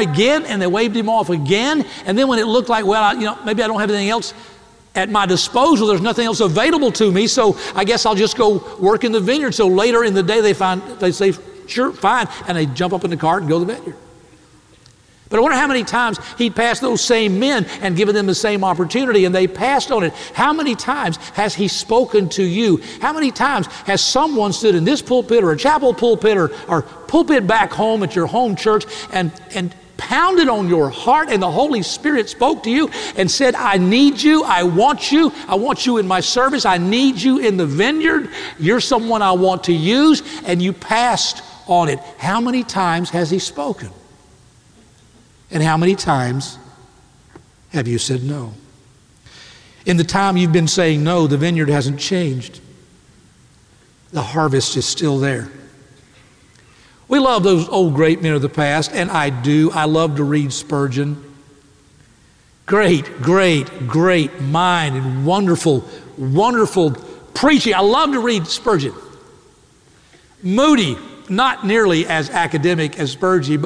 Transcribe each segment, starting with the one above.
again, and they waved him off again. And then when it looked like, well, maybe I don't have anything else at my disposal, there's nothing else available to me, so I guess I'll just go work in the vineyard. So later in the day, they say, sure, fine, and they jump up in the cart and go to the vineyard. But I wonder how many times he'd passed those same men and given them the same opportunity, and they passed on it. How many times has he spoken to you? How many times has someone stood in this pulpit or a chapel pulpit or pulpit back home at your home church and pounded on your heart, and the Holy Spirit spoke to you and said, I need you, I want you in my service, I need you in the vineyard, you're someone I want to use, and you passed on it. How many times has he spoken? And how many times have you said no? In the time you've been saying no, the vineyard hasn't changed. The harvest is still there. We love those old great men of the past, and I do. I love to read Spurgeon. Great mind and wonderful, wonderful preaching. I love to read Spurgeon. Moody, not nearly as academic as Spurgeon.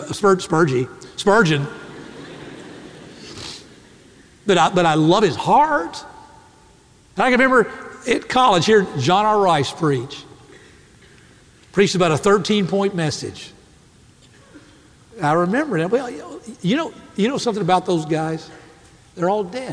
But I love his heart. And I can remember at college here, John R. Rice preached about a 13-point message. I remember that. Well, you know something about those guys? They're all dead.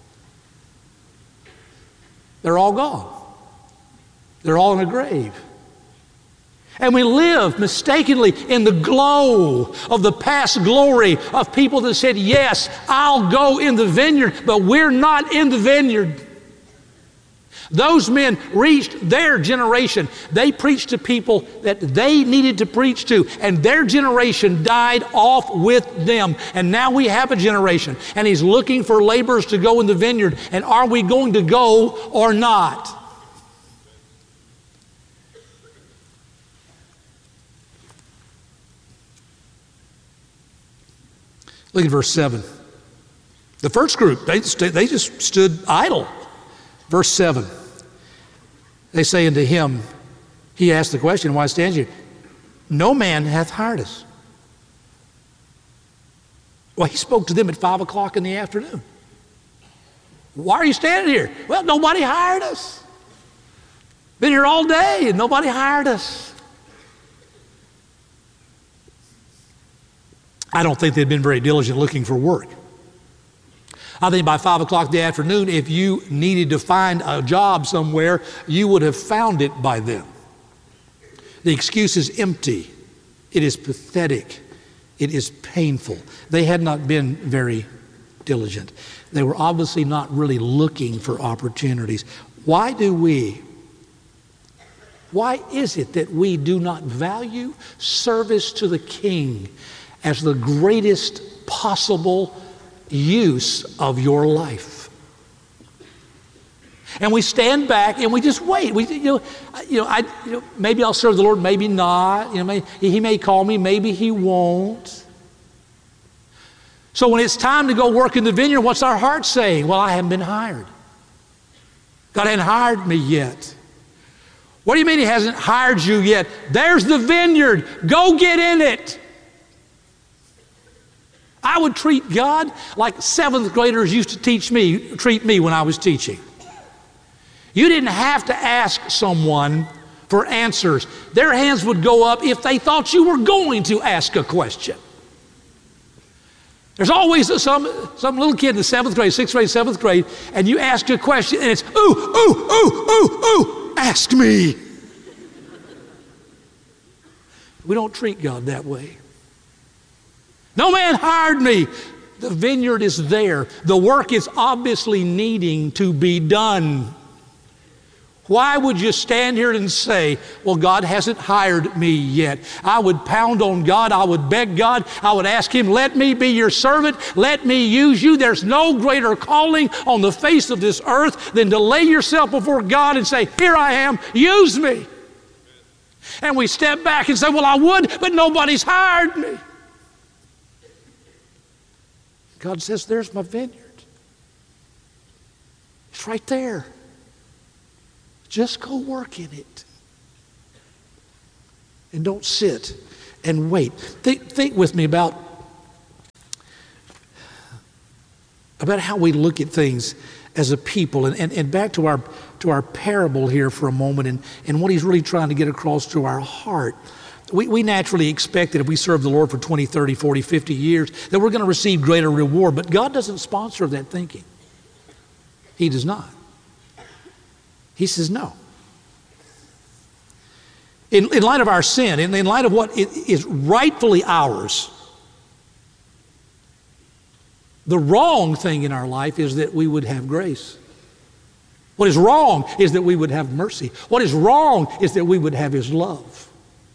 They're all gone. They're all in a grave. And we live mistakenly in the glow of the past glory of people that said, yes, I'll go in the vineyard, but we're not in the vineyard. Those men reached their generation. They preached to people that they needed to preach to, and their generation died off with them. And now we have a generation, and he's looking for laborers to go in the vineyard. And are we going to go or not? Look at verse 7. The first group, they just stood idle. Verse 7. They say unto him, he asked the question, why stand you? No man hath hired us. Well, he spoke to them at 5 o'clock in the afternoon. Why are you standing here? Well, nobody hired us. Been here all day and nobody hired us. I don't think they'd been very diligent looking for work. I think by 5 o'clock in the afternoon, if you needed to find a job somewhere, you would have found it by then. The excuse is empty. It is pathetic. It is painful. They had not been very diligent. They were obviously not really looking for opportunities. Why is it that we do not value service to the King as the greatest possible use of your life? And we stand back and we just wait. Maybe I'll serve the Lord, maybe not. He may call me, maybe he won't. So when it's time to go work in the vineyard, what's our heart saying? Well, I haven't been hired. God hadn't hired me yet. What do you mean he hasn't hired you yet? There's the vineyard. Go get in it. I would treat God like 7th graders used to treat me when I was teaching. You didn't have to ask someone for answers. Their hands would go up if they thought you were going to ask a question. There's always some little kid in the 7th grade, 6th grade, 7th grade, and you ask a question and it's, ooh, ask me. We don't treat God that way. No man hired me. The vineyard is there. The work is obviously needing to be done. Why would you stand here and say, well, God hasn't hired me yet? I would pound on God. I would beg God. I would ask him, let me be your servant. Let me use you. There's no greater calling on the face of this earth than to lay yourself before God and say, here I am, use me. And we step back and say, well, I would, but nobody's hired me. God says, there's my vineyard. It's right there. Just go work in it. And don't sit and wait. Think with me about about how we look at things as a people. And back to our parable here for a moment and what he's really trying to get across to our heart. We naturally expect that if we serve the Lord for 20, 30, 40, 50 years, that we're going to receive greater reward. But God doesn't sponsor that thinking. He does not. He says no. In light of our sin, in light of what is rightfully ours, the wrong thing in our life is that we would have grace. What is wrong is that we would have mercy. What is wrong is that we would have His love.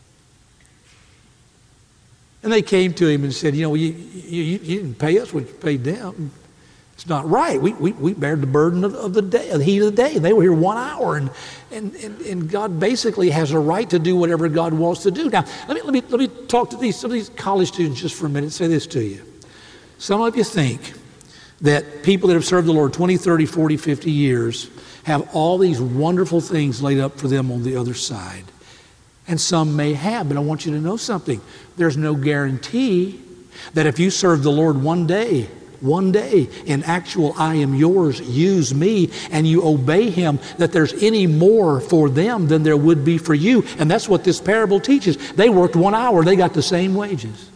And they came to Him and said, you didn't pay us what you paid them. It's not right. We bear the burden of the day, the heat of the day. And they were here 1 hour, and God basically has a right to do whatever God wants to do. Now, let me talk to some of these college students just for a minute and say this to you. Some of you think that people that have served the Lord 20, 30, 40, 50 years have all these wonderful things laid up for them on the other side. And some may have, but I want you to know something. There's no guarantee that if you serve the Lord one day, in actual I am yours, use me, and you obey Him, that there's any more for them than there would be for you. And that's what this parable teaches. They worked 1 hour, they got the same wages.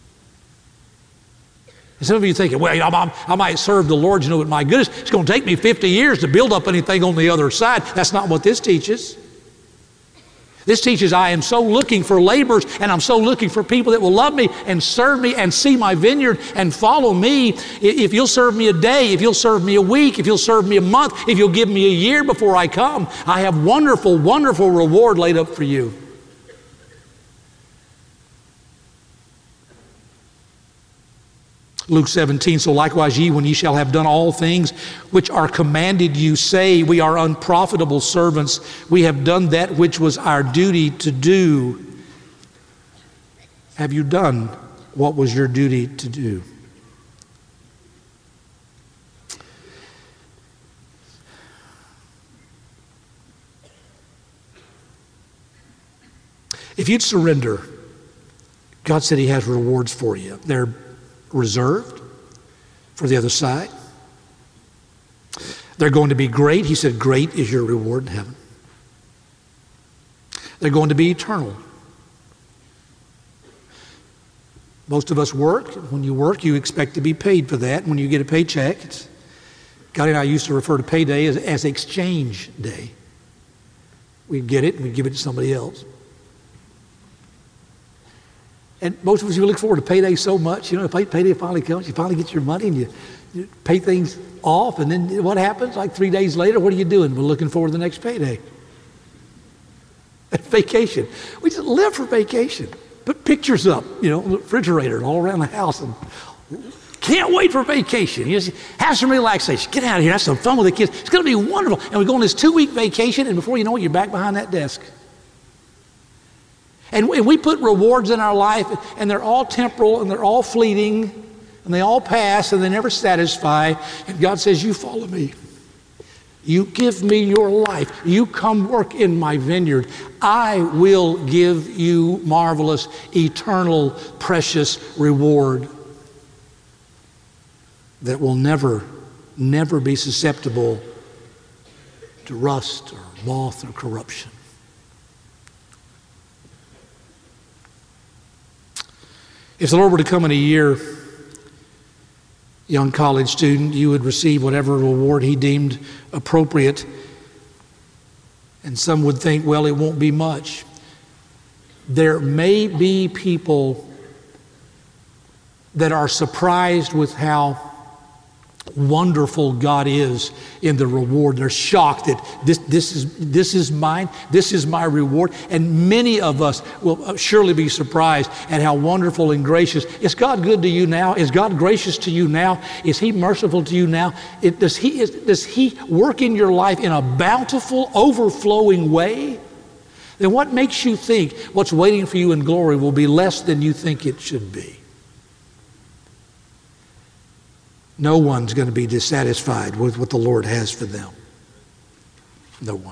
And some of you thinking, well, I might serve the Lord, but my goodness, it's going to take me 50 years to build up anything on the other side. That's not what this teaches. This teaches I am so looking for laborers, and I'm so looking for people that will love me and serve me and see my vineyard and follow me. If you'll serve me a day, if you'll serve me a week, if you'll serve me a month, if you'll give me a year before I come, I have wonderful, wonderful reward laid up for you. Luke 17, so likewise ye, when ye shall have done all things which are commanded you, say, we are unprofitable servants. We have done that which was our duty to do. Have you done what was your duty to do? If you'd surrender, God said He has rewards for you. They're reserved for the other side. They're going to be great. He said, great is your reward in heaven. They're going to be eternal. Most of us work. When you work, you expect to be paid for that. When you get a paycheck, God and I used to refer to payday as exchange day. We'd get it and we'd give it to somebody else. And most of us, you look forward to payday so much. Payday finally comes. You finally get your money and you pay things off. And then what happens? Like 3 days later, what are you doing? We're looking forward to the next payday. Vacation. We just live for vacation. Put pictures up, the refrigerator all around the house. And can't wait for vacation. You just have some relaxation. Get out of here. Have some fun with the kids. It's going to be wonderful. And we go on this 2-week vacation, and before you know it, you're back behind that desk. And we put rewards in our life, and they're all temporal, and they're all fleeting, and they all pass, and they never satisfy. And God says, you follow me. You give me your life. You come work in my vineyard. I will give you marvelous, eternal, precious reward that will never, never be susceptible to rust or moth or corruption. If the Lord were to come in a year, young college student, you would receive whatever reward He deemed appropriate. And some would think, well, it won't be much. There may be people that are surprised with how wonderful God is in the reward. They're shocked that this is mine, this is my reward. And many of us will surely be surprised at how wonderful and gracious. Is God good to you now? Is God gracious to you now? Is He merciful to you now? Does He work in your life in a bountiful, overflowing way? Then what makes you think what's waiting for you in glory will be less than you think it should be? No one's going to be dissatisfied with what the Lord has for them. No one.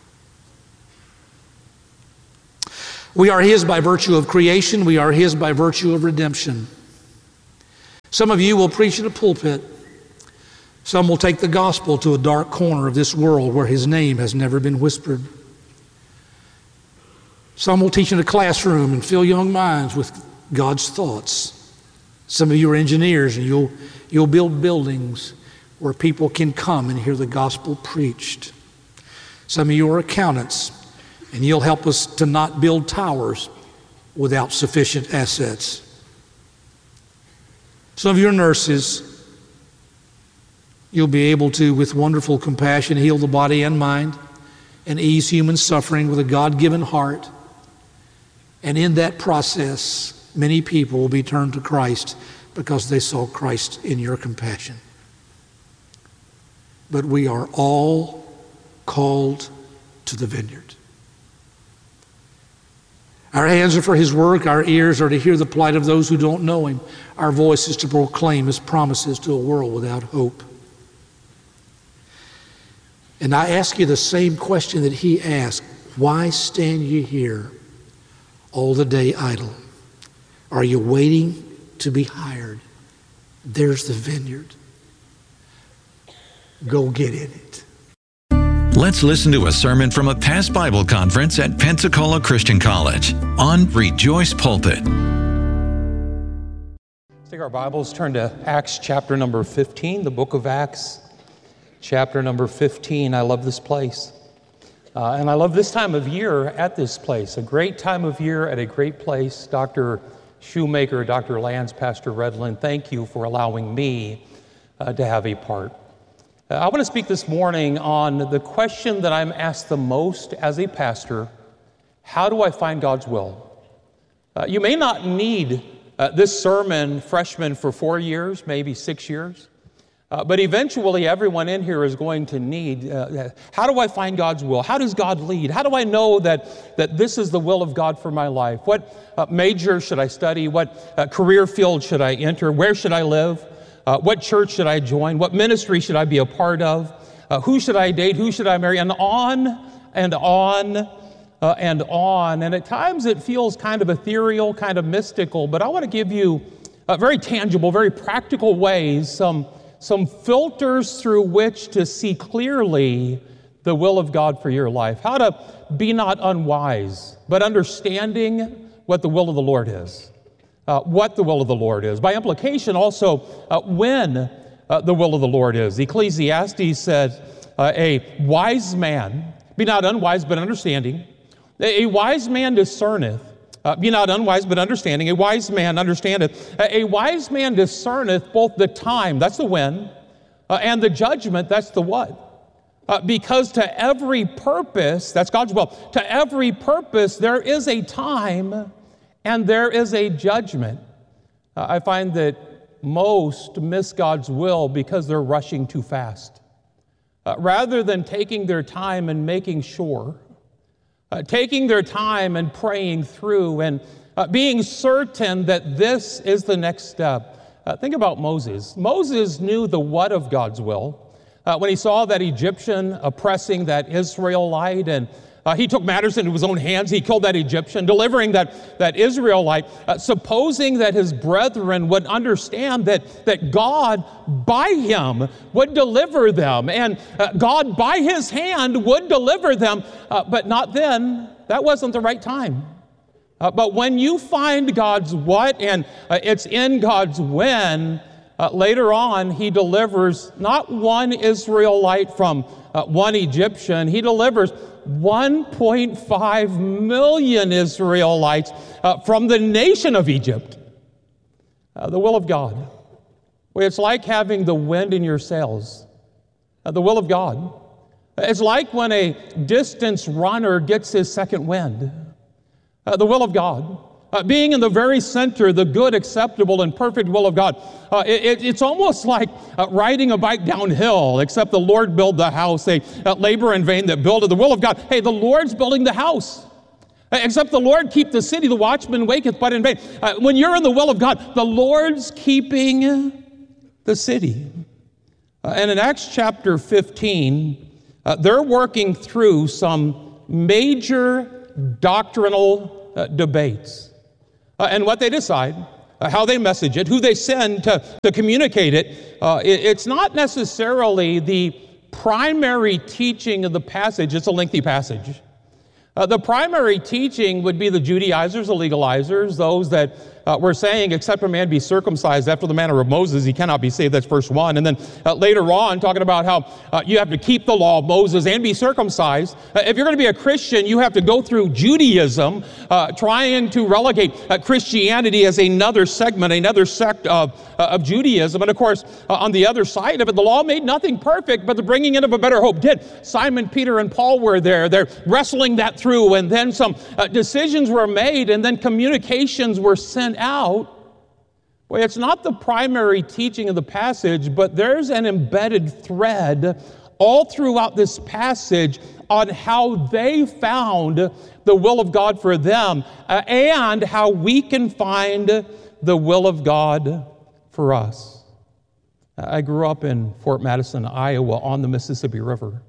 We are His by virtue of creation. We are His by virtue of redemption. Some of you will preach in a pulpit. Some will take the gospel to a dark corner of this world where his name has never been whispered. Some will teach in a classroom and fill young minds with God's thoughts. Some of you are engineers, and you'll build buildings where people can come and hear the gospel preached. Some of you are accountants, and you'll help us to not build towers without sufficient assets. Some of you are nurses. You'll be able to, with wonderful compassion, heal the body and mind and ease human suffering with a God-given heart. And in that process, many people will be turned to Christ because they saw Christ in your compassion. But we are all called to the vineyard. Our hands are for his work, our ears are to hear the plight of those who don't know him, our voice is to proclaim his promises to a world without hope. And I ask you the same question that he asked: why stand ye here all the day idle? Are you waiting to be hired? There's the vineyard. Go get in it. Let's listen to a sermon from a past Bible conference at Pensacola Christian College on Rejoice Pulpit. Let's take our Bibles, turn to Acts chapter number 15, the book of Acts, chapter number 15. I love this place. And I love this time of year at this place, a great time of year at a great place. Dr. Shoemaker, Dr. Lance, Pastor Redland, thank you for allowing me to have a part. I want to speak this morning on the question that I'm asked the most as a pastor: how do I find God's will? You may not need this sermon, freshmen, for 4 years, maybe 6 years. But eventually everyone in here is going to need, how do I find God's will? How does God lead? How do I know that this is the will of God for my life? What major should I study? What career field should I enter? Where should I live? What church should I join? What ministry should I be a part of? Who should I date? Who should I marry? And on and on and on. And at times it feels kind of ethereal, kind of mystical, but I want to give you very tangible, very practical ways, some filters through which to see clearly the will of God for your life. How to be not unwise, but understanding what the will of the Lord is. What the will of the Lord is. By implication, also, when the will of the Lord is. Ecclesiastes said, a wise man, be not unwise, but understanding. A wise man discerneth. Be not unwise, but understanding. A wise man understandeth. A wise man discerneth both the time, that's the when, and the judgment, that's the what. Because to every purpose, that's God's will, to every purpose there is a time and there is a judgment. I find that most miss God's will because they're rushing too fast. Rather than taking their time and making sure, taking their time and praying through and being certain that this is the next step. Think about Moses. Moses knew the what of God's will. When he saw that Egyptian oppressing that Israelite, and he took matters into his own hands. He killed that Egyptian, delivering that Israelite, supposing that his brethren would understand that God by him would deliver them, and God by his hand would deliver them, but not then. That wasn't the right time. But when you find God's what and it's in God's when, later on he delivers not one Israelite from one Egyptian. He delivers 1.5 million Israelites from the nation of Egypt. The will of God. Well, it's like having the wind in your sails. The will of God. It's like when a distance runner gets his second wind. The will of God. Being in the very center, the good, acceptable, and perfect will of God. It's almost like riding a bike downhill, except the Lord build the house. They labor in vain that build it. The will of God. Hey, the Lord's building the house. Except the Lord keep the city, the watchman waketh but in vain. When you're in the will of God, the Lord's keeping the city. And in Acts chapter 15, they're working through some major doctrinal debates. And what they decide how they message it, who they send to communicate it. It's not necessarily the primary teaching of the passage. It's a lengthy passage. The primary teaching would be the Judaizers, the legalizers, those that were saying, except a man be circumcised after the manner of Moses, he cannot be saved. That's verse 1. And then later on, talking about how you have to keep the law of Moses and be circumcised. If you're going to be a Christian, you have to go through Judaism, trying to relegate Christianity as another segment, another sect of Judaism. And of course, on the other side of it, the law made nothing perfect, but the bringing in of a better hope did. Simon, Peter, and Paul were there. They're wrestling that through, and then some decisions were made, and then communications were sent out. Well, it's not the primary teaching of the passage, but there's an embedded thread all throughout this passage on how they found the will of God for them, and how we can find the will of God for us. I grew up in Fort Madison, Iowa, on the Mississippi River.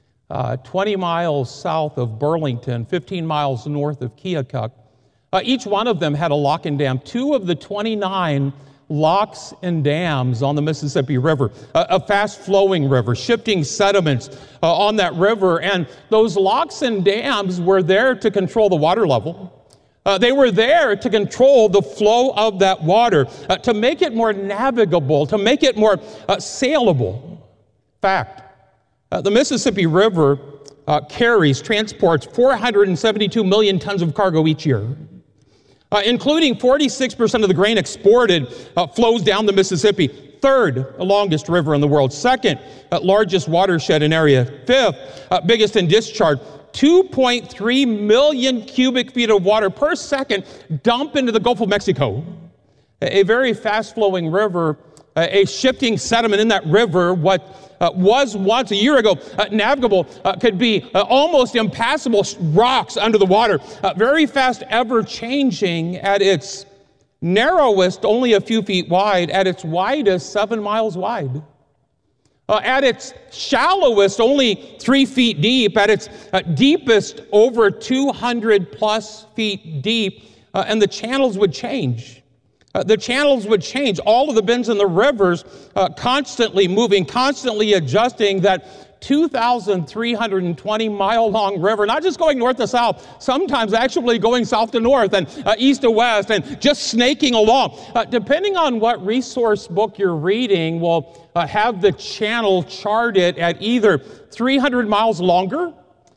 20 miles south of Burlington, 15 miles north of Keokuk. Each one of them had a lock and dam. 2 of the 29 locks and dams on the Mississippi River, a fast-flowing river, shifting sediments on that river. And those locks and dams were there to control the water level. They were there to control the flow of that water, to make it more navigable, to make it more saleable. Fact. The Mississippi River transports 472 million tons of cargo each year, including 46% of the grain exported flows down the Mississippi. 3rd longest river in the world. 2nd largest watershed in area. 5th biggest in discharge. 2.3 million cubic feet of water per second dump into the Gulf of Mexico. A very fast-flowing river, a shifting sediment in that river, what was once a year ago navigable, could be almost impassable rocks under the water. Very fast, ever-changing. At its narrowest, only a few feet wide. At its widest, 7 miles wide. At its shallowest, only 3 feet deep. At its deepest, over 200 plus feet deep. And the channels would change. The channels would change. All of the bends in the rivers constantly moving, constantly adjusting. That 2,320-mile-long river, not just going north to south, sometimes actually going south to north and east to west, and just snaking along. Depending on what resource book you're reading, will have the channel charted at either 300 miles longer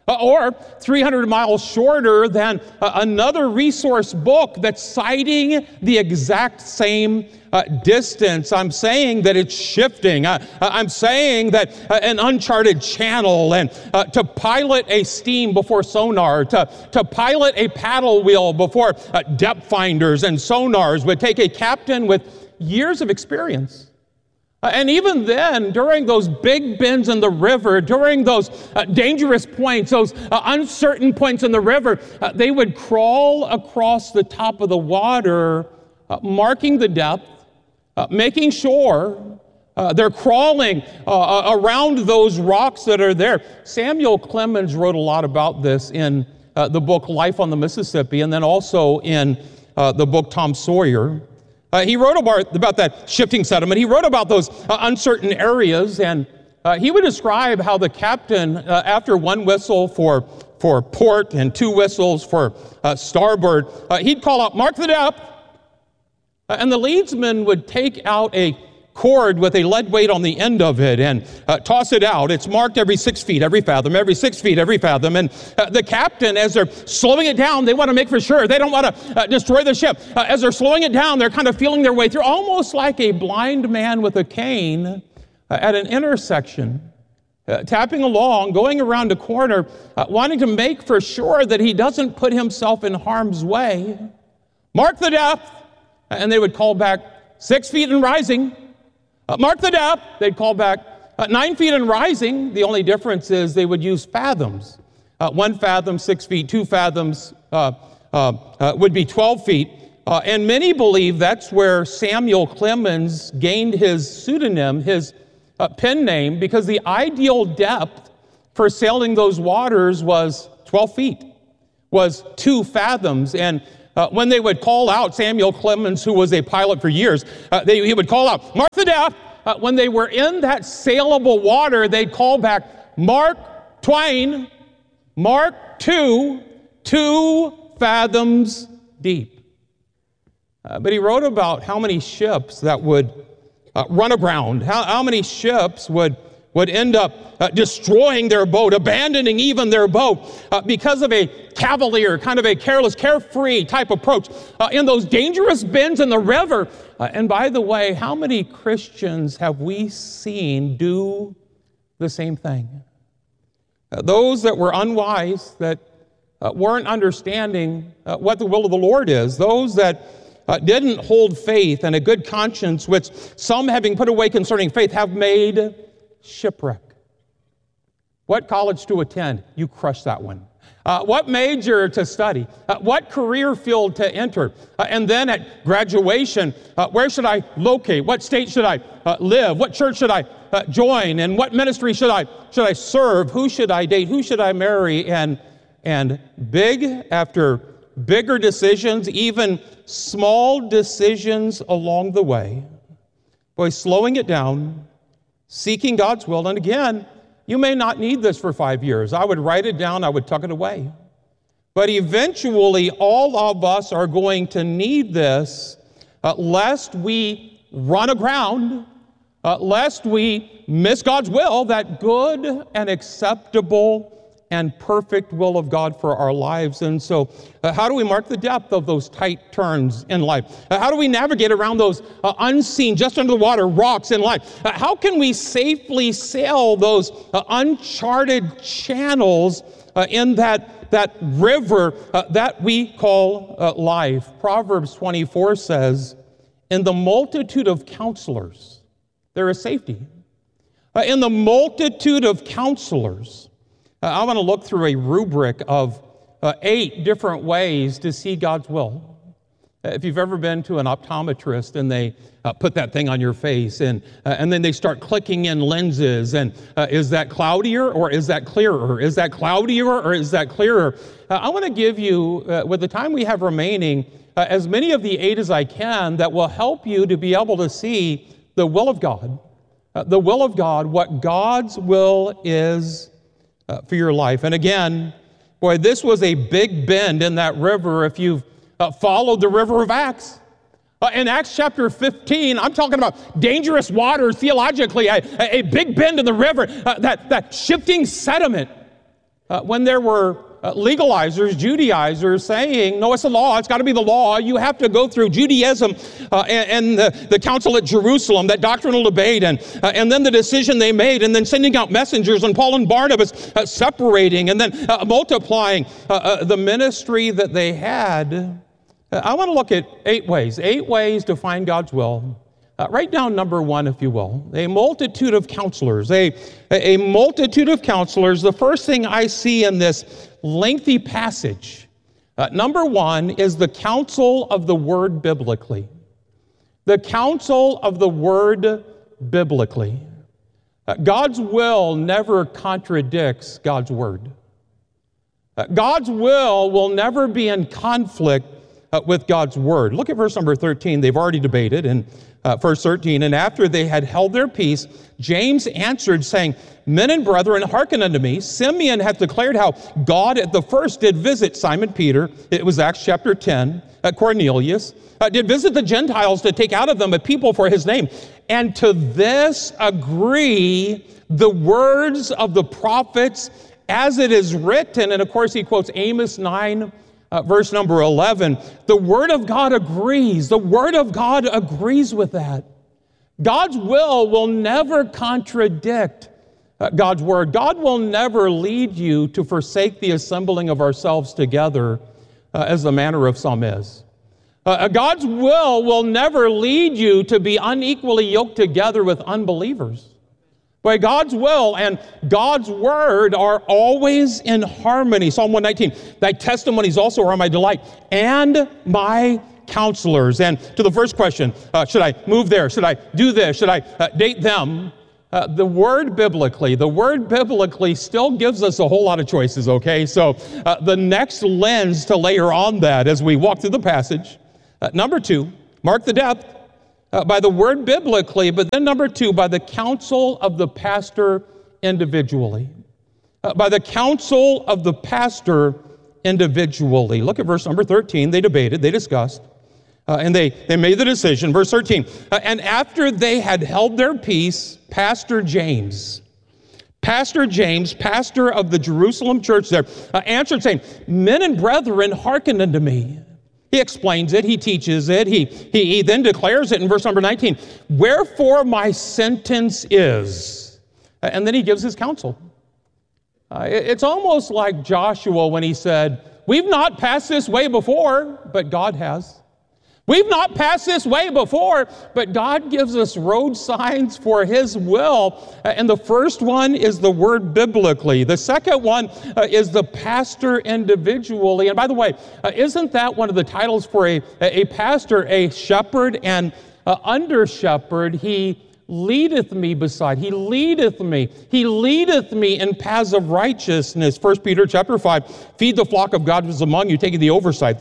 or 300 miles shorter than another resource book that's citing the exact same distance. I'm saying that it's shifting. I'm saying that an uncharted channel, and to pilot a steam before sonar, to pilot a paddle wheel before depth finders and sonars would take a captain with years of experience. And even then, during those big bends in the river, during those dangerous points, those uncertain points in the river, they would crawl across the top of the water, marking the depth, making sure they're crawling around those rocks that are there. Samuel Clemens wrote a lot about this in the book Life on the Mississippi, and then also in the book Tom Sawyer. He wrote about that shifting sediment. He wrote about those uncertain areas, and he would describe how the captain, after 1 whistle for port and 2 whistles for starboard, he'd call out, "Mark the depth," and the leadsman would take out a cord with a lead weight on the end of it and toss it out. It's marked every 6 feet, every fathom, every 6 feet, every fathom. And the captain, as they're slowing it down, they want to make for sure. They don't want to destroy the ship. As they're slowing it down, they're kind of feeling their way through, almost like a blind man with a cane at an intersection, tapping along, going around a corner, wanting to make for sure that he doesn't put himself in harm's way. Mark the depth. And they would call back, 6 feet and rising. Mark the depth. They'd call back, 9 feet and rising. The only difference is they would use fathoms. 1 fathom, 6 feet. 2 fathoms would be 12 feet. And many believe that's where Samuel Clemens gained his pseudonym, his pen name, because the ideal depth for sailing those waters was 12 feet, was 2 fathoms. And when they would call out Samuel Clemens, who was a pilot for years, he would call out, "Mark the deaf." When they were in that sailable water, they'd call back, "Mark Twain, Mark 2, 2 fathoms deep." But he wrote about how many ships that would run aground, how many ships would end up destroying their boat, abandoning even their boat because of a cavalier, kind of a careless, carefree type approach in those dangerous bends in the river. And by the way, how many Christians have we seen do the same thing? Those that were unwise, that weren't understanding what the will of the Lord is, those that didn't hold faith and a good conscience, which some, having put away concerning faith, have made shipwreck. What college to attend? You crushed that one. What major to study? What career field to enter? And then at graduation, where should I locate? What state should I live? What church should I join? And what ministry should I serve? Who should I date? Who should I marry? And big after bigger decisions, even small decisions along the way. Boy, slowing it down, seeking God's will. And again, you may not need this for 5 years. I would write it down, I would tuck it away. But eventually, all of us are going to need this, lest we run aground, lest we miss God's will, that good and acceptable and perfect will of God for our lives. And so, how do we mark the depth of those tight turns in life? How do we navigate around those unseen, just under the water, rocks in life? How can we safely sail those uncharted channels in that river that we call life? Proverbs 24 says, "In the multitude of counselors, there is safety." In the multitude of counselors, I want to look through a rubric of 8 different ways to see God's will. If you've ever been to an optometrist and they put that thing on your face and then they start clicking in lenses and is that cloudier or is that clearer? Is that cloudier or is that clearer? I want to give you, with the time we have remaining, as many of the 8 as I can that will help you to be able to see the will of God. The will of God, what God's will is for your life. And again, boy, this was a big bend in that river if you've followed the river of Acts. In Acts chapter 15, I'm talking about dangerous waters theologically, a big bend in the river, that shifting sediment. When there were legalizers, Judaizers saying, no, it's the law, it's got to be the law. You have to go through Judaism and the council at Jerusalem, that doctrinal debate, and then the decision they made, and then sending out messengers, and Paul and Barnabas separating, and then multiplying the ministry that they had. I want to look at 8 ways to find God's will. Write down number 1, if you will. A multitude of counselors. A multitude of counselors. The first thing I see in this lengthy passage, number 1, is the counsel of the word biblically. The counsel of the word biblically. God's will never contradicts God's word. God's will never be in conflict with God's word. Look at verse number 13. They've already debated in verse 13. "And after they had held their peace, James answered, saying, Men and brethren, hearken unto me. Simeon hath declared how God at the first did visit Simon Peter." It was Acts chapter 10. Cornelius did visit the Gentiles to take out of them a people for his name. "And to this agree the words of the prophets, as it is written." And of course, he quotes Amos 9, verse number 11. The Word of God agrees. The Word of God agrees with that. God's will never contradict God's Word. God will never lead you to forsake the assembling of ourselves together, as the manner of some is. God's will never lead you to be unequally yoked together with unbelievers. But God's will and God's word are always in harmony. Psalm 119, "Thy testimonies also are my delight and my counselors." And to the first question, should I move there? Should I do this? Should I date them? The word biblically still gives us a whole lot of choices, okay? So the next lens to layer on that as we walk through the passage, number 2, mark the depth by the word biblically, but then number 2, by the counsel of the pastor individually. By the counsel of the pastor individually. Look at verse number 13. They debated, they discussed, and they made the decision. Verse 13, and after they had held their peace, Pastor James, pastor of the Jerusalem church there, answered saying, men and brethren, hearken unto me. He explains it, he teaches it, he then declares it in verse number 19, wherefore my sentence is, and then he gives his counsel. It's almost like Joshua when he said, we've not passed this way before, but God has. We've not passed this way before, but God gives us road signs for His will. And the first one is the word biblically. The second one is the pastor individually. And by the way, isn't that one of the titles for a pastor, a shepherd and under shepherd? He leadeth me beside. He leadeth me in paths of righteousness. 1 Peter chapter 5, feed the flock of God who is among you, taking the oversight.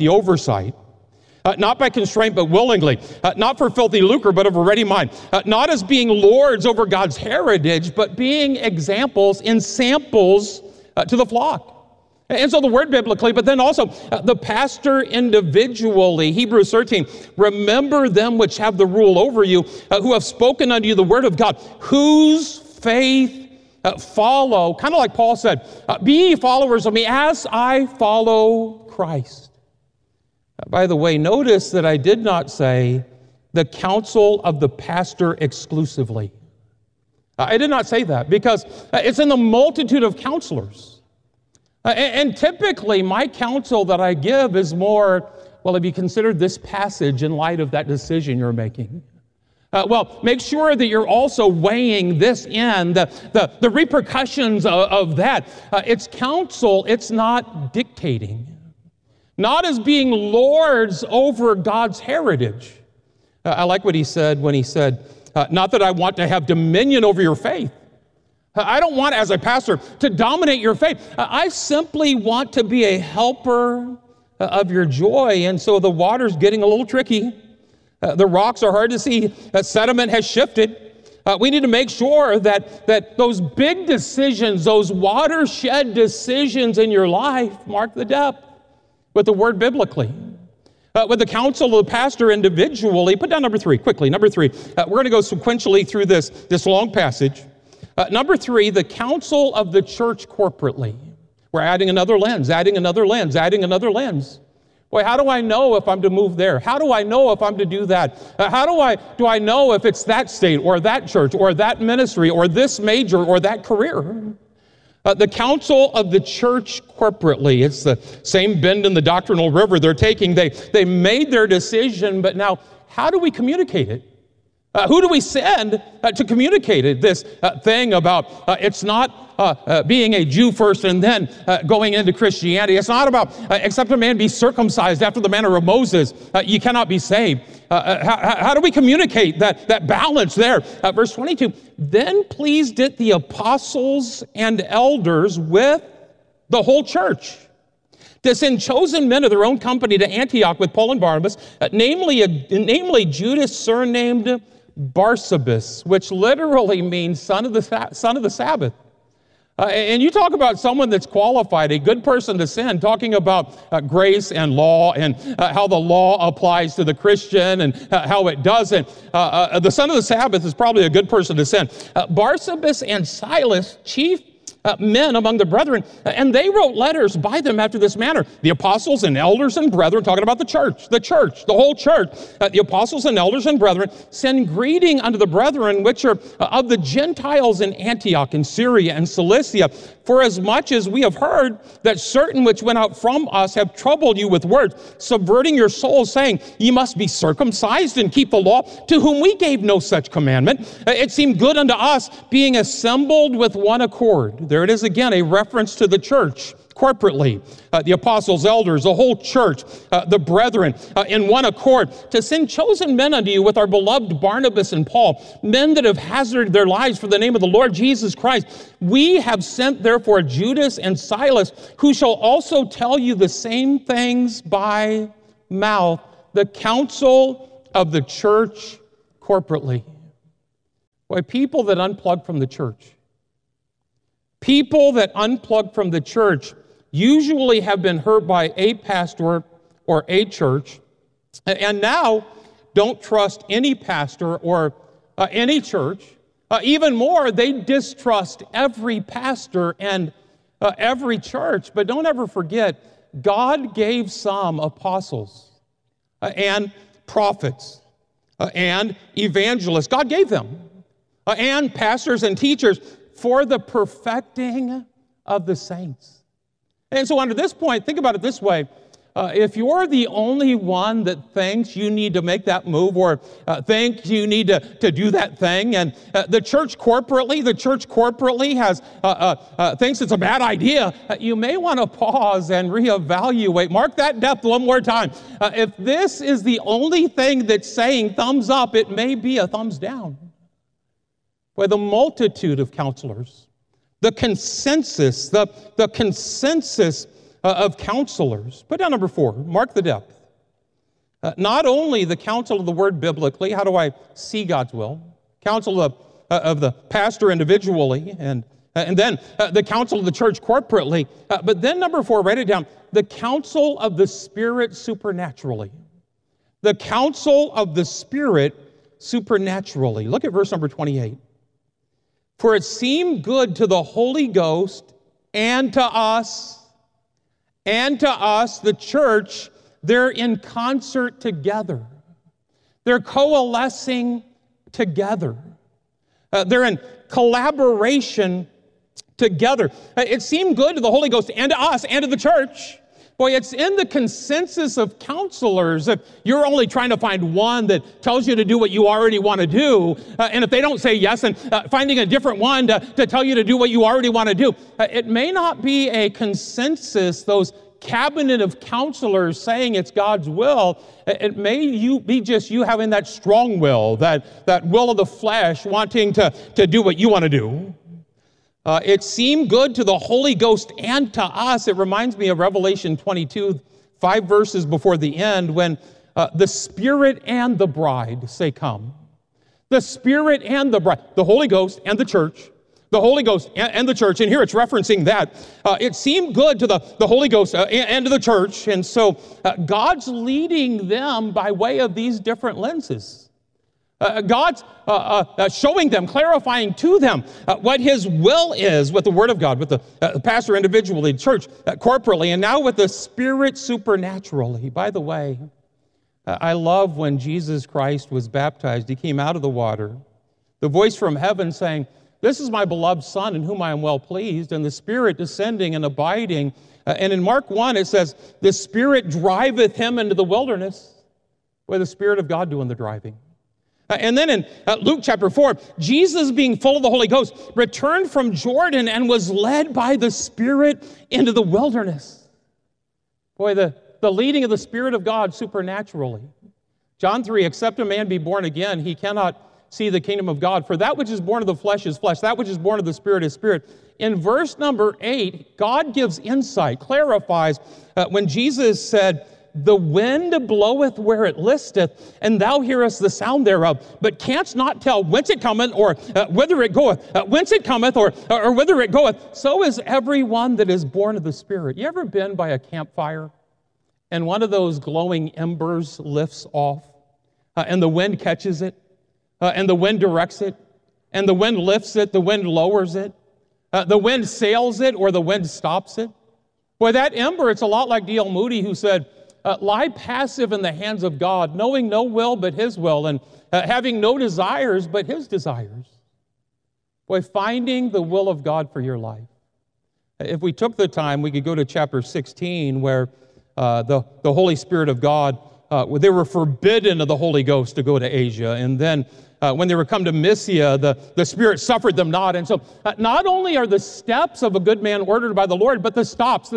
Not by constraint, but willingly. Not for filthy lucre, but of a ready mind. Not as being lords over God's heritage, but being examples and samples to the flock. And so the word biblically, but then also the pastor individually. Hebrews 13, remember them which have the rule over you, who have spoken unto you the word of God, whose faith follow. Kind of like Paul said, be ye followers of me as I follow Christ. By the way, notice that I did not say the counsel of the pastor exclusively. I did not say that because it's in the multitude of counselors. And typically my counsel that I give is more, well, have you considered this passage in light of that decision you're making? Well, make sure that you're also weighing this in, the repercussions of that. It's counsel, it's not dictating. Not as being lords over God's heritage. I like what he said when he said, not that I want to have dominion over your faith. I don't want, as a pastor, to dominate your faith. I simply want to be a helper of your joy. And so the water's getting a little tricky. The rocks are hard to see. Sediment has shifted. We need to make sure that those big decisions, those watershed decisions in your life, mark the depth. With the word biblically, with the counsel of the pastor individually. Put down number 3, quickly. Number 3, we're going to go sequentially through this long passage. Number 3, the counsel of the church corporately. We're adding another lens. Boy, how do I know if I'm to move there? How do I know if I'm to do that? How do I know if it's that state or that church or that ministry or this major or that career? The counsel of the church corporately. It's the same bend in the doctrinal river they're taking. They made their decision, but now how do we communicate it? Who do we send to communicate it? This thing about it's not being a Jew first and then going into Christianity. It's not about except a man be circumcised after the manner of Moses, you cannot be saved. How do we communicate that balance there? Verse 22, then pleased it the apostles and elders with the whole church to send chosen men of their own company to Antioch with Paul and Barnabas, namely Judas surnamed Barsabas, which literally means son of the Sabbath. And you talk about someone that's qualified, a good person to send, talking about grace and law and how the law applies to the Christian and how it doesn't. The son of the Sabbath is probably a good person to send. Barsabas and Silas, chief men among the brethren, and they wrote letters by them after this manner. The apostles and elders and brethren, talking about the church, the whole church. The apostles and elders and brethren send greeting unto the brethren which are of the Gentiles in Antioch and Syria and Cilicia, for as much as we have heard that certain which went out from us have troubled you with words, subverting your souls, saying, ye must be circumcised and keep the law, to whom we gave no such commandment. It seemed good unto us, being assembled with one accord. There it is again, a reference to the church corporately, the apostles, elders, the whole church, the brethren, in one accord, to send chosen men unto you with our beloved Barnabas and Paul, men that have hazarded their lives for the name of the Lord Jesus Christ. We have sent therefore Judas and Silas, who shall also tell you the same things by mouth, the counsel of the church corporately. Why, people that unplug from the church, people that unplug from the church usually have been hurt by a pastor or a church, and now don't trust any pastor or any church. Even more, they distrust every pastor and every church. But don't ever forget, God gave some apostles and prophets and evangelists. God gave them. And pastors and teachers for the perfecting of the saints. And so under this point, think about it this way. If you're the only one that thinks you need to make that move or thinks you need to do that thing, and the church corporately has thinks it's a bad idea, you may want to pause and reevaluate. Mark that depth one more time. If this is the only thing that's saying thumbs up, it may be a thumbs down. By the multitude of counselors, the consensus of counselors. Put down number 4, mark the depth. Not only the counsel of the word biblically, how do I see God's will? Counsel of the pastor individually, and then the counsel of the church corporately. But then number 4, write it down, the counsel of the Spirit supernaturally. The counsel of the Spirit supernaturally. Look at verse number 28. For it seemed good to the Holy Ghost and to us, the church, they're in concert together. They're coalescing together. They're in collaboration together. It seemed good to the Holy Ghost and to us and to the church. Boy, it's in the consensus of counselors. If you're only trying to find one that tells you to do what you already want to do, and if they don't say yes, and finding a different one to tell you to do what you already want to do, it may not be a consensus, those cabinet of counselors saying it's God's will. It may be just you having that strong will, that will of the flesh, wanting to do what you want to do. It seemed good to the Holy Ghost and to us. It reminds me of Revelation 22, 5 verses before the end, when the Spirit and the bride say, come. The Spirit and the bride, the Holy Ghost and the church, the Holy Ghost and the church. And here it's referencing that. It seemed good to the Holy Ghost and to the church. And so God's leading them by way of these different lenses. God's showing them, clarifying to them what His will is with the Word of God, with the pastor individually, the church corporately, and now with the Spirit supernaturally. By the way, I love when Jesus Christ was baptized. He came out of the water. The voice from heaven saying, this is my beloved Son in whom I am well pleased, and the Spirit descending and abiding. And in Mark 1, it says, the Spirit driveth him into the wilderness. Where the Spirit of God doing the driving. And then in Luke chapter 4, Jesus, being full of the Holy Ghost, returned from Jordan and was led by the Spirit into the wilderness. Boy, the leading of the Spirit of God supernaturally. John 3, except a man be born again, he cannot see the kingdom of God. For that which is born of the flesh is flesh, that which is born of the Spirit is spirit. In verse number 8, God gives insight, clarifies when Jesus said, the wind bloweth where it listeth, and thou hearest the sound thereof, but canst not tell whence it cometh, or whither it goeth. Whence it cometh, or whither it goeth. So is everyone that is born of the Spirit. You ever been by a campfire, and one of those glowing embers lifts off, and the wind catches it, and the wind directs it, and the wind lifts it, the wind lowers it, the wind sails it, or the wind stops it? Boy, that ember, it's a lot like D.L. Moody, who said, lie passive in the hands of God, knowing no will but His will, and having no desires but His desires. Boy, finding the will of God for your life. If we took the time, we could go to chapter 16, where the Holy Spirit of God, they were forbidden of the Holy Ghost to go to Asia. And then when they were come to Mysia, the Spirit suffered them not. And so not only are the steps of a good man ordered by the Lord, but the stops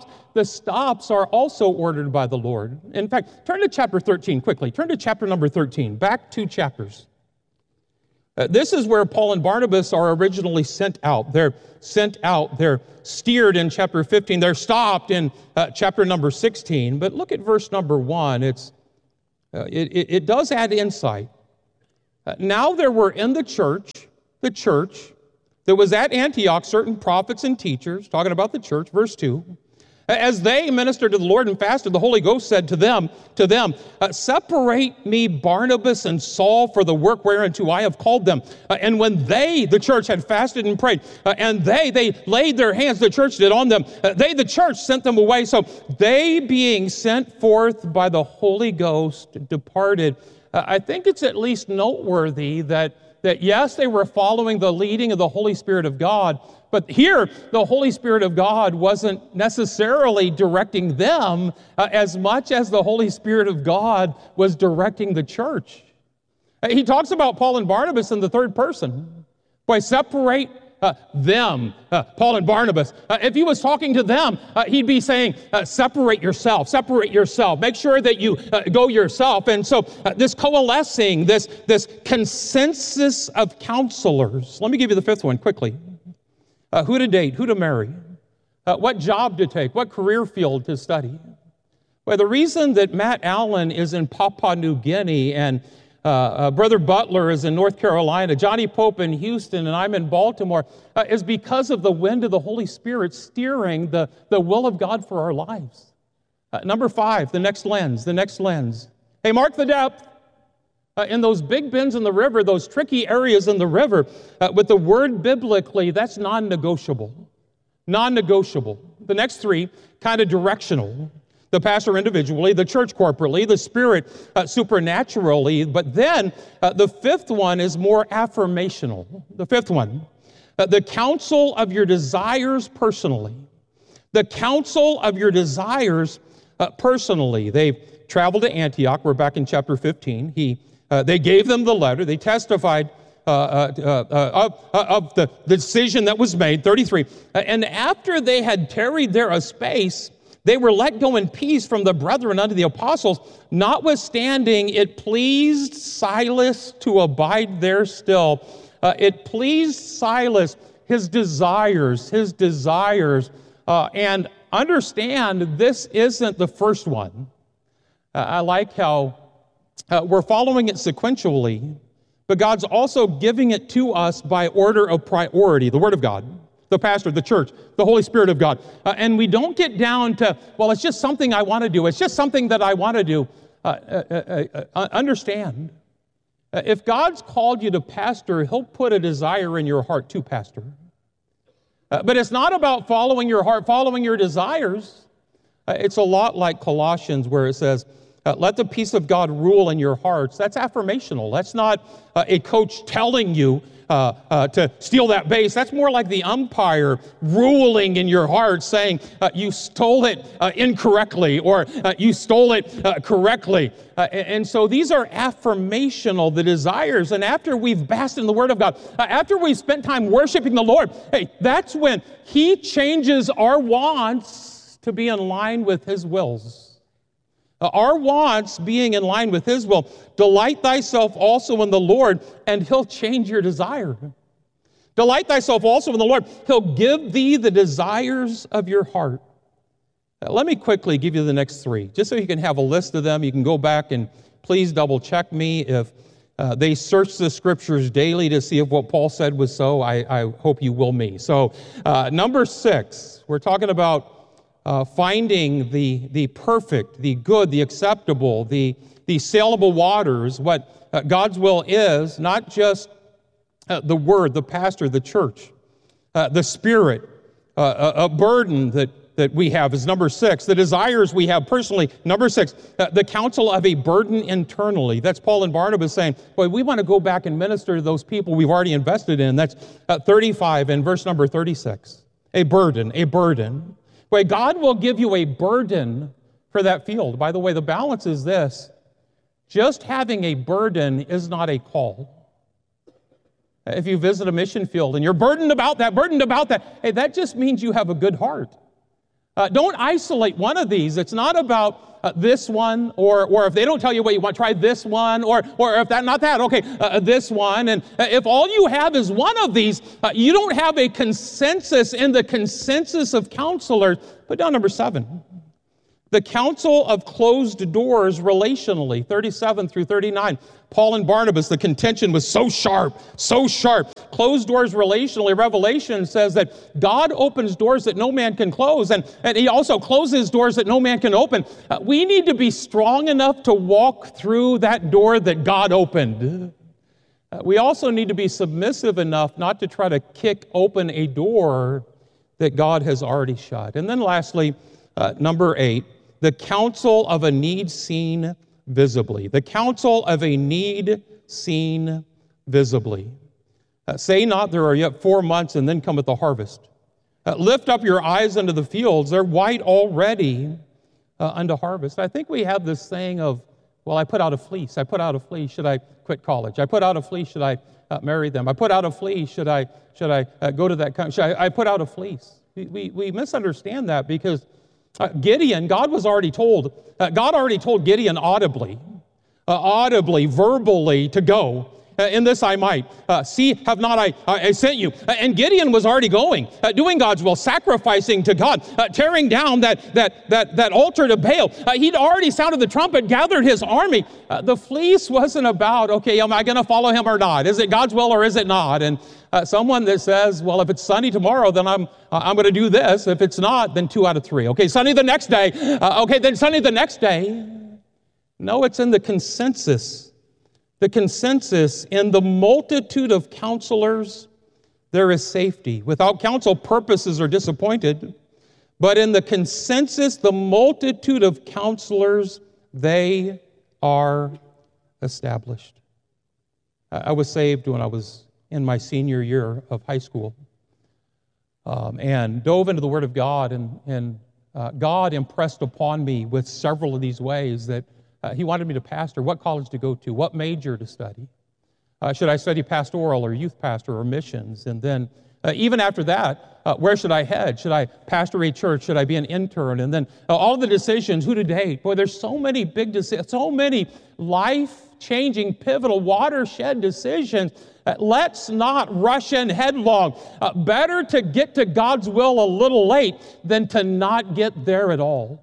are also ordered by the Lord. In fact, turn to chapter 13 quickly. Turn to chapter number 13, back 2 chapters. This is where Paul and Barnabas are originally sent out. They're sent out. They're steered in chapter 15. They're stopped in chapter number 16. But look at verse number 1. It does add insight. Now there were in the church that was at Antioch certain prophets and teachers, talking about the church, verse 2. As they ministered to the Lord and fasted, the Holy Ghost said to them, separate me Barnabas and Saul for the work whereunto I have called them. And when they, the church, had fasted and prayed, and they laid their hands, the church did, on them, the church, sent them away. So they, being sent forth by the Holy Ghost, departed. I think it's at least noteworthy that yes, they were following the leading of the Holy Spirit of God, but here the Holy Spirit of God wasn't necessarily directing them as much as the Holy Spirit of God was directing the church. He talks about Paul and Barnabas in the third person. Boy, separate them, Paul and Barnabas. If he was talking to them, he'd be saying, separate yourself, make sure that you go yourself. And so this coalescing, this consensus of counselors. Let me give you the fifth one quickly. Who to date, who to marry, what job to take, what career field to study. Well, the reason that Matt Allen is in Papua New Guinea and Brother Butler is in North Carolina, Johnny Pope in Houston, and I'm in Baltimore, is because of the wind of the Holy Spirit steering the will of God for our lives. Number 5, the next lens. Hey, mark the depth. In those big bends in the river, those tricky areas in the river, with the word biblically, that's non-negotiable. Non-negotiable. The next 3, kind of directional. The pastor individually, the church corporately, the Spirit supernaturally. But then the fifth one is more affirmational. The fifth one, the counsel of your desires personally. The counsel of your desires personally. They've traveled to Antioch. We're back in chapter 15. They gave them the letter. They testified of the decision that was made, 33. And after they had tarried there a space, they were let go in peace from the brethren unto the apostles, notwithstanding it pleased Silas to abide there still. It pleased Silas, his desires, and understand this isn't the first one. I like how we're following it sequentially, but God's also giving it to us by order of priority, the Word of God, the pastor, the church, the Holy Spirit of God. And we don't get down to, well, it's just something I want to do. It's just something that I want to do. Understand, if God's called you to pastor, He'll put a desire in your heart to pastor. But it's not about following your heart, following your desires. It's a lot like Colossians where it says, let the peace of God rule in your hearts. That's affirmational. That's not a coach telling you to steal that base. That's more like the umpire ruling in your heart saying you stole it incorrectly or you stole it correctly. And so these are affirmational, the desires. And after we've basked in the Word of God, after we've spent time worshiping the Lord, hey, that's when He changes our wants to be in line with His wills. Our wants being in line with His will. Delight thyself also in the Lord, and He'll change your desire. Delight thyself also in the Lord. He'll give thee the desires of your heart. Let me quickly give you the next 3, just so you can have a list of them. You can go back and please double check me if they search the Scriptures daily to see if what Paul said was so. I hope you will me. So number 6, we're talking about finding the perfect, the good, the acceptable, the saleable waters, what God's will is, not just the Word, the pastor, the church, the Spirit, a burden that we have is number 6. The desires we have personally, number 6. The counsel of a burden internally. That's Paul and Barnabas saying, boy, we want to go back and minister to those people we've already invested in. That's 35 and verse number 36. A burden. Boy, God will give you a burden for that field. By the way, the balance is this. Just having a burden is not a call. If you visit a mission field and you're burdened about that, hey, that just means you have a good heart. Don't isolate one of these. It's not about this one, or if they don't tell you what you want, try this one, or if that, not that, okay, this one. And if all you have is one of these, you don't have a consensus in the consensus of counselors. Put down number 7. The counsel of closed doors relationally, 37 through 39. Paul and Barnabas, the contention was so sharp, so sharp. Closed doors relationally. Revelation says that God opens doors that no man can close, and he also closes doors that no man can open. We need to be strong enough to walk through that door that God opened. We also need to be submissive enough not to try to kick open a door that God has already shut. And then lastly, number 8, the counsel of a need seen visibly. The counsel of a need seen visibly. Say not, there are yet 4 months, and then cometh the harvest. Lift up your eyes unto the fields, they're white already unto harvest. I think we have this saying of, well, I put out a fleece. I put out a fleece. Should I quit college? I put out a fleece. Should I marry them? I put out a fleece. Should I go to that country? I put out a fleece. We misunderstand that because Gideon, God already told Gideon audibly, verbally to go. In this I might. See, have not I sent you? And Gideon was already going, doing God's will, sacrificing to God, tearing down that altar to Baal. He'd already sounded the trumpet, gathered his army. The fleece wasn't about, okay, am I going to follow him or not? Is it God's will or is it not? And someone that says, well, if it's sunny tomorrow, then I'm going to do this. If it's not, then 2 out of 3. Okay, sunny the next day. Okay, then sunny the next day. No, it's in the consensus. The consensus, in the multitude of counselors, there is safety. Without counsel, purposes are disappointed. But in the consensus, the multitude of counselors, they are established. I was saved when I was in my senior year of high school and dove into the Word of God, and God impressed upon me with several of these ways that He wanted me to pastor, what college to go to, what major to study. Should I study pastoral or youth pastor or missions? And then even after that, where should I head? Should I pastor a church? Should I be an intern? And then all the decisions, who to date. Boy, there's so many big decisions, so many life-changing, pivotal, watershed decisions. Let's not rush in headlong. Better to get to God's will a little late than to not get there at all.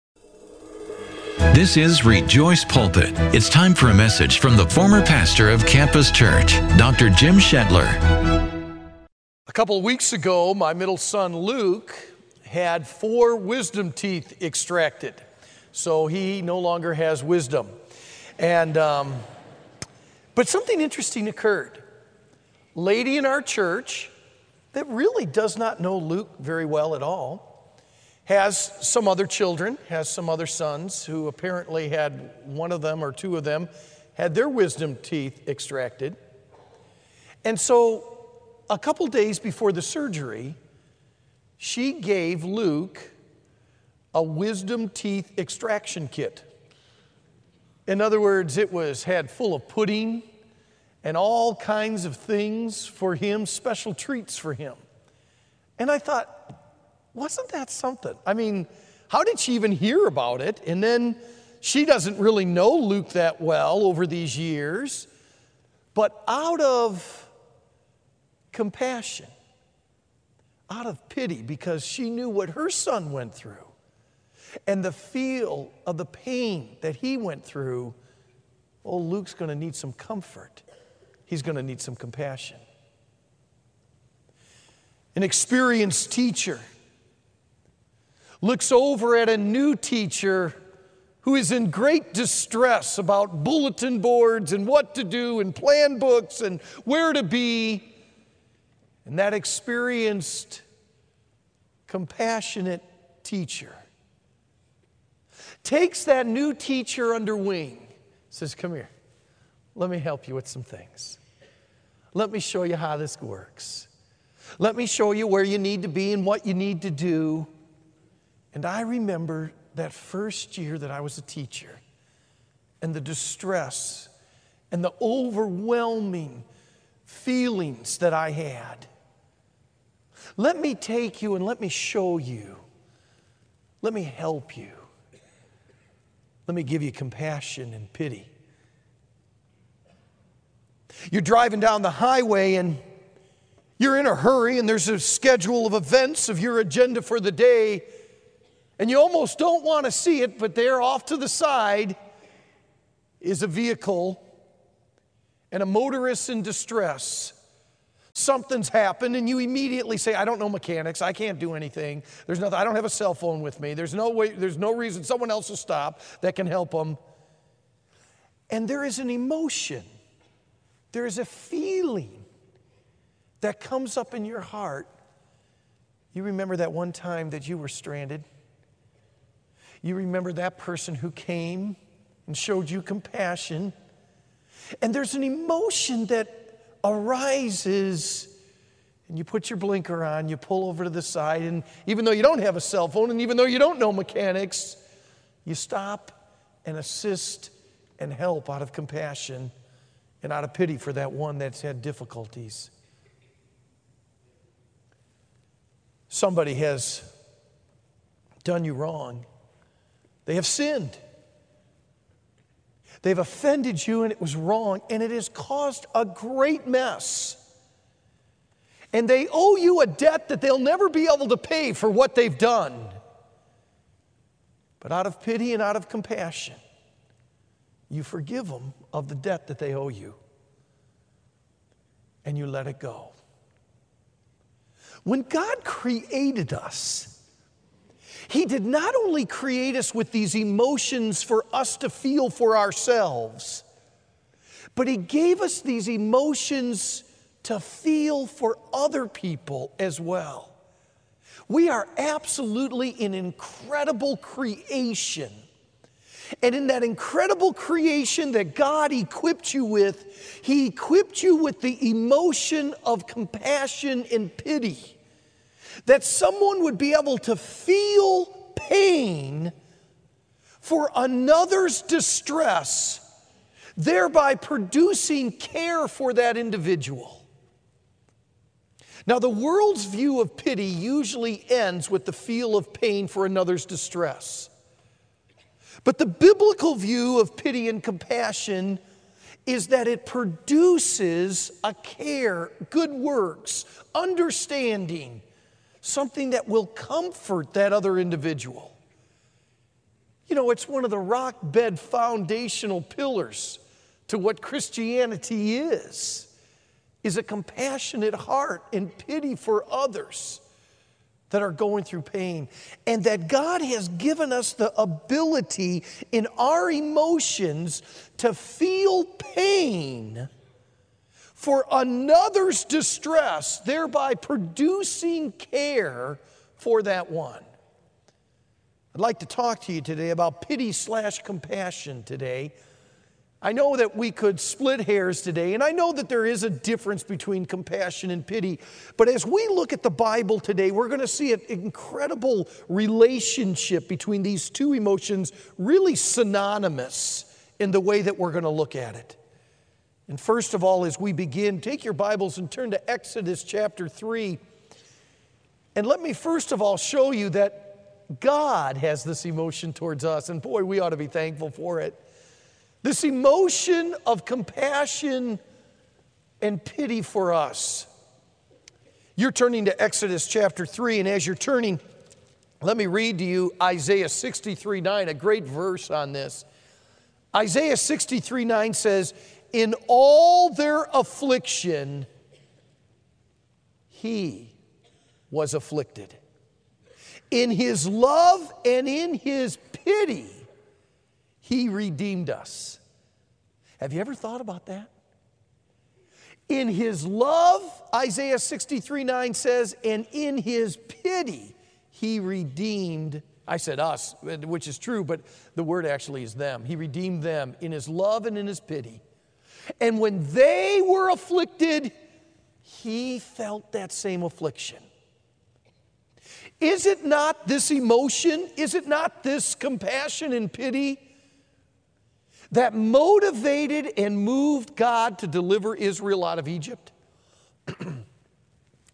This is Rejoice Pulpit. It's time for a message from the former pastor of Campus Church, Dr. Jim Shetler. A couple of weeks ago, my middle son Luke had 4 wisdom teeth extracted. So he no longer has wisdom. And but something interesting occurred. Lady in our church that really does not know Luke very well at all, has some other children, has some other sons who apparently had one of them or 2 of them had their wisdom teeth extracted. And so a couple days before the surgery, she gave Luke a wisdom teeth extraction kit. In other words, it had full of pudding and all kinds of things for him, special treats for him. And I thought, wasn't that something? I mean, how did she even hear about it? And then she doesn't really know Luke that well over these years. But out of compassion, out of pity, because she knew what her son went through and the feel of the pain that he went through, oh, Luke's going to need some comfort. He's going to need some compassion. An experienced teacher looks over at a new teacher who is in great distress about bulletin boards and what to do and plan books and where to be. And that experienced, compassionate teacher takes that new teacher under wing, says, come here, let me help you with some things. Let me show you how this works. Let me show you where you need to be and what you need to do. And I remember that first year that I was a teacher and the distress and the overwhelming feelings that I had. Let me take you and let me show you. Let me help you. Let me give you compassion and pity. You're driving down the highway and you're in a hurry and there's a schedule of events of your agenda for the day and you almost don't want to see it, but there off to the side is a vehicle and a motorist in distress. Something's happened and you immediately say, I don't know mechanics, I can't do anything. There's nothing, I don't have a cell phone with me. There's no way, there's no reason someone else will stop that can help them. And there is an emotion. There is a feeling that comes up in your heart. You remember that one time that you were stranded? You remember that person who came and showed you compassion. And there's an emotion that arises, and you put your blinker on, you pull over to the side, and even though you don't have a cell phone, and even though you don't know mechanics, you stop and assist and help out of compassion and out of pity for that one that's had difficulties. Somebody has done you wrong. They have sinned. They've offended you and it was wrong and it has caused a great mess. And they owe you a debt that they'll never be able to pay for what they've done. But out of pity and out of compassion, you forgive them of the debt that they owe you. And you let it go. When God created us, He did not only create us with these emotions for us to feel for ourselves, but He gave us these emotions to feel for other people as well. We are absolutely an incredible creation. And in that incredible creation that God equipped you with, He equipped you with the emotion of compassion and pity. That someone would be able to feel pain for another's distress, thereby producing care for that individual. Now, the world's view of pity usually ends with the feel of pain for another's distress. But the biblical view of pity and compassion is that it produces a care, good works, understanding, something that will comfort that other individual. You know, it's one of the rock bed foundational pillars to what Christianity is a compassionate heart and pity for others that are going through pain. And that God has given us the ability in our emotions to feel pain for another's distress, thereby producing care for that one. I'd like to talk to you today about pity/compassion today. I know that we could split hairs today, and I know that there is a difference between compassion and pity, but as we look at the Bible today, we're going to see an incredible relationship between these two emotions, really synonymous in the way that we're going to look at it. And first of all, as we begin, take your Bibles and turn to Exodus chapter 3. And let me first of all show you that God has this emotion towards us, and boy, we ought to be thankful for it. This emotion of compassion and pity for us. You're turning to Exodus chapter 3, and as you're turning, let me read to you Isaiah 63:9, a great verse on this. Isaiah 63:9 says, "In all their affliction, He was afflicted. In His love and in His pity, He redeemed us." Have you ever thought about that? In His love, Isaiah 63:9 says, and in His pity, He redeemed, I said us, which is true, but the word actually is them. He redeemed them in His love and in His pity. And when they were afflicted, He felt that same affliction. Is it not this emotion? Is it not this compassion and pity that motivated and moved God to deliver Israel out of Egypt?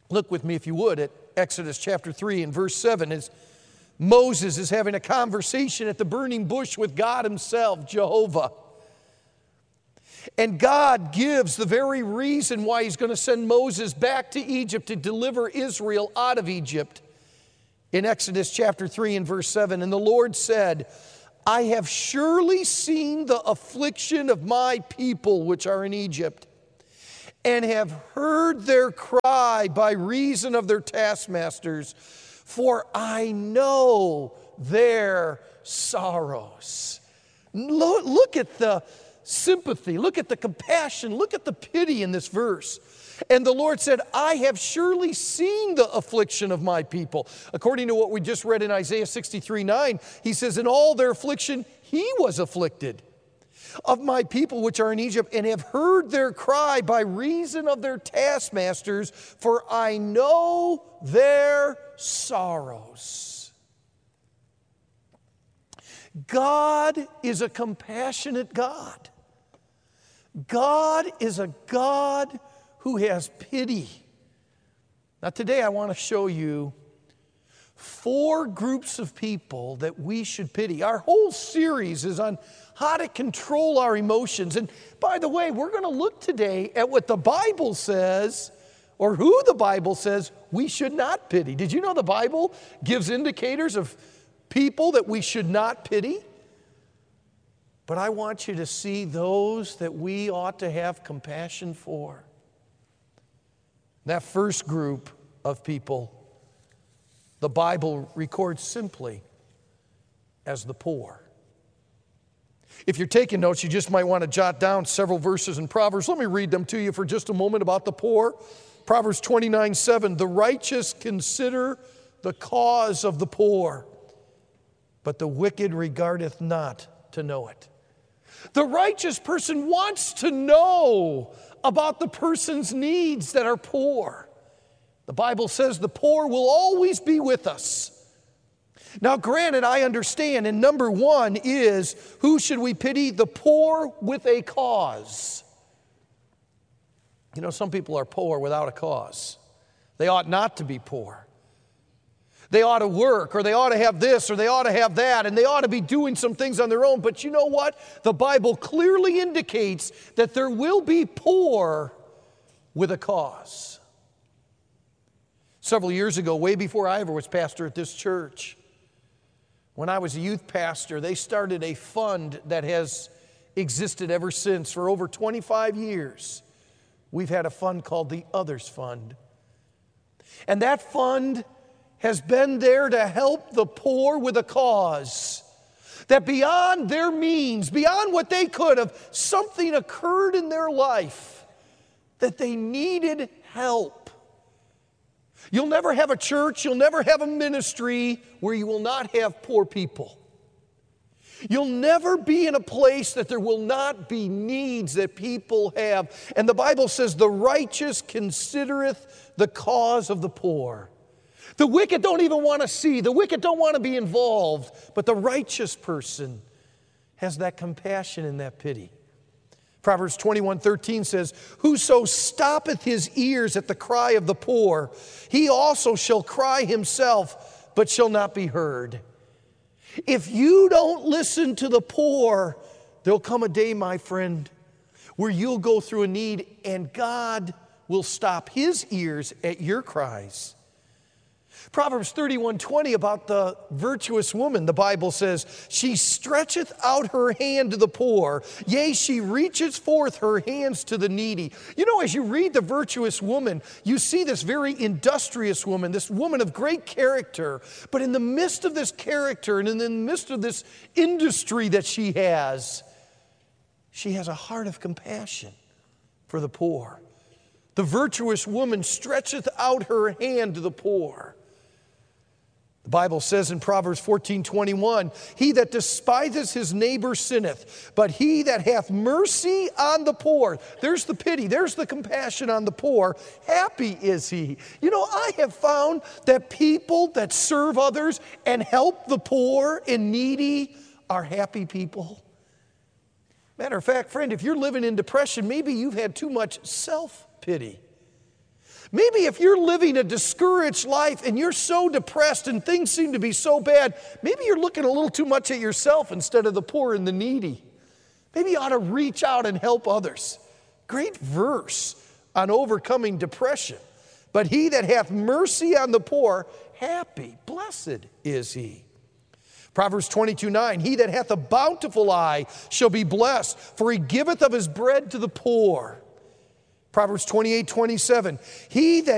Look with me, if you would, at Exodus chapter 3 and verse 7. As Moses is having a conversation at the burning bush with God himself, Jehovah. And God gives the very reason why he's going to send Moses back to Egypt to deliver Israel out of Egypt. In Exodus chapter 3 and verse 7, and the Lord said, I have surely seen the affliction of my people which are in Egypt, and have heard their cry by reason of their taskmasters, for I know their sorrows. Look at the sympathy, look at the compassion, look at the pity in this verse. And the Lord said, I have surely seen the affliction of my people. According to what we just read in Isaiah 63:9, he says, in all their affliction, he was afflicted of my people which are in Egypt, and have heard their cry by reason of their taskmasters, for I know their sorrows. God is a compassionate God. God is a God who has pity. Now today I want to show you 4 groups of people that we should pity. Our whole series is on how to control our emotions. And by the way, we're going to look today at what the Bible says, or who the Bible says we should not pity. Did you know the Bible gives indicators of people that we should not pity? But I want you to see those that we ought to have compassion for. That first group of people, the Bible records simply as the poor. If you're taking notes, you just might want to jot down several verses in Proverbs. Let me read them to you for just a moment about the poor. Proverbs 29:7, the righteous consider the cause of the poor, but the wicked regardeth not to know it. The righteous person wants to know about the person's needs that are poor. The Bible says the poor will always be with us. Now, granted, I understand, and number 1 is, who should we pity? The poor with a cause. You know, some people are poor without a cause. They ought not to be poor. They ought to work, or they ought to have this, or they ought to have that, and they ought to be doing some things on their own. But you know what? The Bible clearly indicates that there will be poor with a cause. Several years ago, way before I ever was pastor at this church, when I was a youth pastor, they started a fund that has existed ever since. For over 25 years, we've had a fund called the Others Fund. And that fund has been there to help the poor with a cause. That beyond their means, beyond what they could have, something occurred in their life that they needed help. You'll never have a church, you'll never have a ministry where you will not have poor people. You'll never be in a place that there will not be needs that people have. And the Bible says, the righteous considereth the cause of the poor. The wicked don't even want to see, the wicked don't want to be involved, but the righteous person has that compassion and that pity. Proverbs 21:13 says, whoso stoppeth his ears at the cry of the poor, he also shall cry himself, but shall not be heard. If you don't listen to the poor, there'll come a day, my friend, where you'll go through a need and God will stop his ears at your cries. Proverbs 31:20 about the virtuous woman, the Bible says, she stretcheth out her hand to the poor, yea, she reaches forth her hands to the needy. You know, as you read the virtuous woman, you see this very industrious woman, this woman of great character, but in the midst of this character and in the midst of this industry that she has a heart of compassion for the poor. The virtuous woman stretcheth out her hand to the poor. The Bible says in Proverbs 14:21, he that despiseth his neighbor sinneth, but he that hath mercy on the poor, there's the pity, there's the compassion on the poor, happy is he. You know, I have found that people that serve others and help the poor and needy are happy people. Matter of fact, friend, if you're living in depression, maybe you've had too much self-pity. Maybe if you're living a discouraged life and you're so depressed and things seem to be so bad, maybe you're looking a little too much at yourself instead of the poor and the needy. Maybe you ought to reach out and help others. Great verse on overcoming depression. But he that hath mercy on the poor, happy, blessed is he. Proverbs 22:9, he that hath a bountiful eye shall be blessed, for he giveth of his bread to the poor. Proverbs 28:27, he that